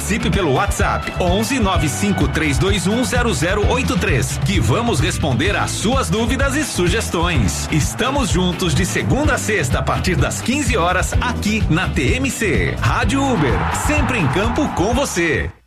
Participe pelo WhatsApp 11 95321 0083, que vamos responder às suas dúvidas e sugestões. Estamos juntos de segunda a sexta a partir das 15 horas aqui na TMC. Rádio Uber, sempre em campo com você.